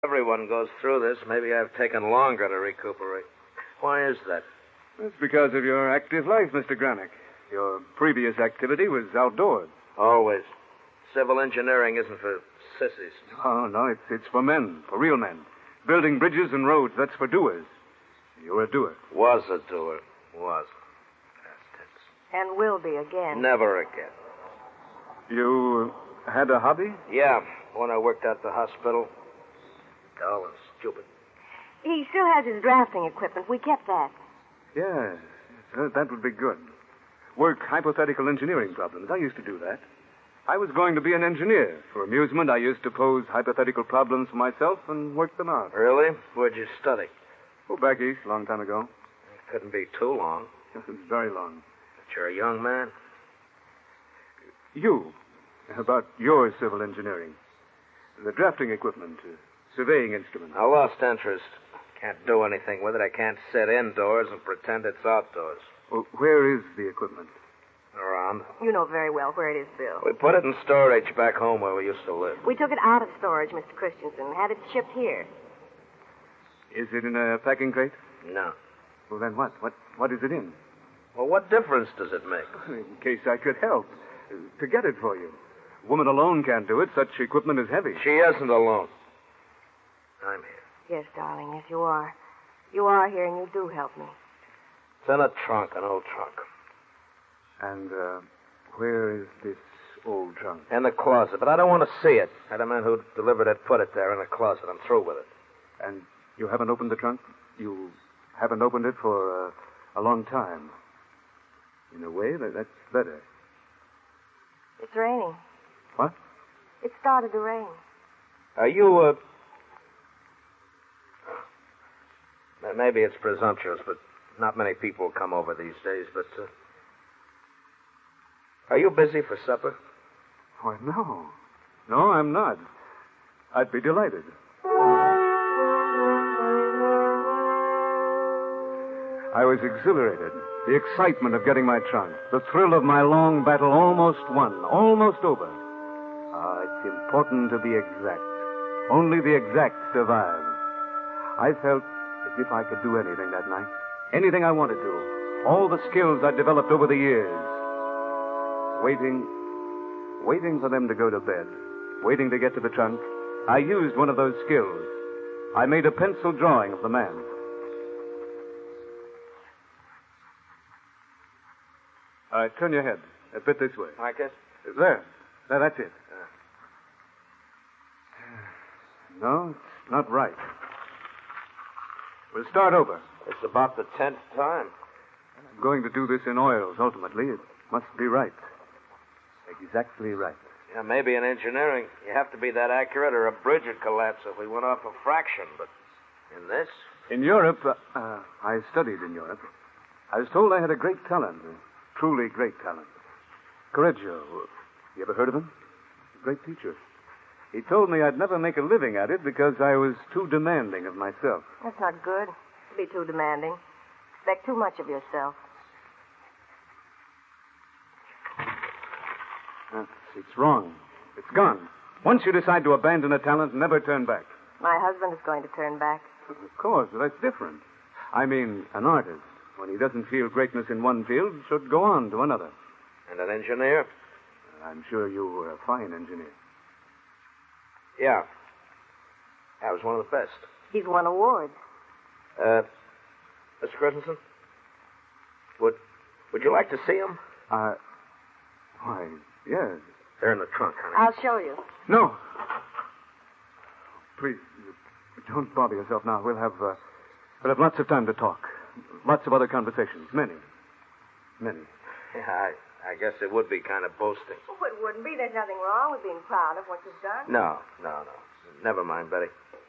Everyone goes through this. Maybe I've taken longer to recuperate. Why is that? It's because of your active life, Mr. Granick. Your previous activity was outdoors. Always. Civil engineering isn't for sissies. Oh, no, it's for men, for real men. Building bridges and roads, that's for doers. You're a doer. Was a doer. Was. Past tense. And will be again. Never again. You had a hobby? Yeah, when I worked at the hospital. Dull and stupid. He still has his drafting equipment. We kept that. Yes, that would be good. Work hypothetical engineering problems. I used to do that. I was going to be an engineer. For amusement, I used to pose hypothetical problems for myself and work them out. Really? Where'd you study? Oh, back east, a long time ago. It couldn't be too long. It was very long. But you're a young man. You, about your civil engineering. The drafting equipment, surveying instrument. I lost interest. Can't do anything with it. I can't sit indoors and pretend it's outdoors. Well, where is the equipment? Around. You know very well where it is, Bill. We put it in storage back home where we used to live. We took it out of storage, Mr. Christensen, and had it shipped here. Is it in a packing crate? No. Well, then what? What is it in? Well, what difference does it make? In case I could help. To get it for you. A woman alone can't do it. Such equipment is heavy. She isn't alone. I'm here. Yes, darling, yes, you are. You are here, and you do help me. It's in a trunk, an old trunk. And, where is this old trunk? In the closet, but I don't want to see it. I had a man who delivered it, put it there in the closet. I'm through with it. And you haven't opened the trunk? You haven't opened it for a long time. In a way, that's better. It's raining. What? It started to rain. Are you, maybe it's presumptuous, but not many people come over these days, but, are you busy for supper? Why, no. No, I'm not. I'd be delighted. I was exhilarated. The excitement of getting my trunk. The thrill of my long battle almost won. Almost over. It's important to be exact. Only the exact survive. I felt as if I could do anything that night. Anything I wanted to. All the skills I developed over the years. Waiting for them to go to bed. Waiting to get to the trunk. I used one of those skills. I made a pencil drawing of the man. All right, turn your head. A bit this way. Like this? There, that's it. No, it's not right. We'll start over. It's about the 10th time. I'm going to do this in oils, ultimately. It must be right. Exactly right. Yeah, maybe in engineering, you have to be that accurate or a bridge would collapse if we went off a fraction. But in this? In Europe, I studied in Europe. I was told I had a great talent, a truly great talent. Correggio, you ever heard of him? A great teacher. He told me I'd never make a living at it because I was too demanding of myself. That's not good, to be too demanding. Expect too much of yourself. It's wrong. It's gone. Once you decide to abandon a talent, never turn back. My husband is going to turn back. Of course, that's different. I mean, an artist, when he doesn't feel greatness in one field, should go on to another. And an engineer? I'm sure you were a fine engineer. Yeah. I was one of the best. He's won awards. Mr. Christensen? Would you like to see him? Why, yes. They're in the trunk, honey. I'll show you. No. Please, don't bother yourself now. We'll have lots of time to talk. Lots of other conversations. Many. Yeah, I guess it would be kind of boasting. Oh, it wouldn't be. There's nothing wrong with being proud of what you've done. No. Never mind, Betty.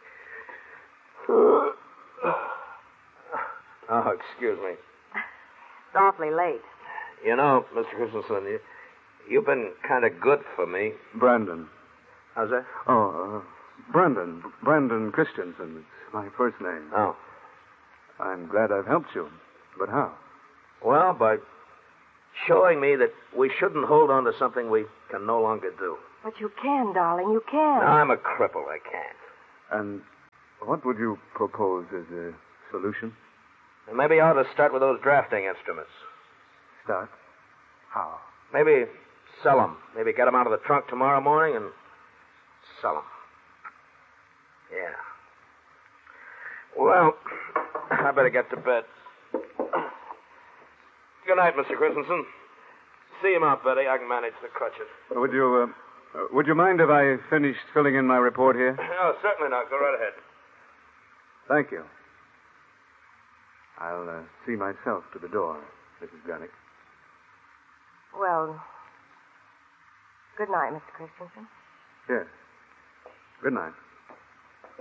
Oh, excuse me. It's awfully late. You know, Mr. Christensen, you've been kind of good for me. Brandon. How's that? Oh, Brandon. Brandon Christensen. It's my first name. Oh. I'm glad I've helped you. But how? Well, by showing me that we shouldn't hold on to something we can no longer do. But you can, darling. You can. I'm a cripple. I can't. And What would you propose as a solution? And maybe you ought to start with those drafting instruments. Start? How? Maybe sell them. Maybe get them out of the trunk tomorrow morning and sell them. Yeah. Well, I better get to bed. Good night, Mr. Christensen. See him out, Betty. I can manage the crutches. Would you mind if I finished filling in my report here? No, certainly not. Go right ahead. Thank you. I'll see myself to the door, Mrs. Gunnick. Well, good night, Mr. Christensen. Yes. Good night.